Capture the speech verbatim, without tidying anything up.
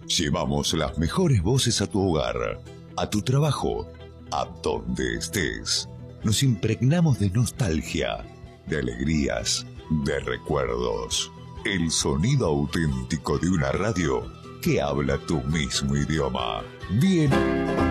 Llevamos las mejores voces a tu hogar, a tu trabajo, a donde estés. Nos impregnamos de nostalgia, de alegrías, de recuerdos. El sonido auténtico de una radio que habla tu mismo idioma. Bien.